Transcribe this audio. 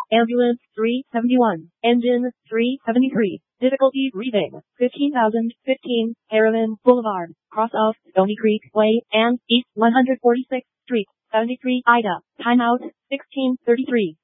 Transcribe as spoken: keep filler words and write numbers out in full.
Ambulance three seventy-one. Engine three seventy-three. Difficulty breathing. fifteen thousand fifteen. Harriman Boulevard. Cross of Stony Creek Way and East one hundred forty-sixth Street. seventy-three Ida. Timeout sixteen thirty-three.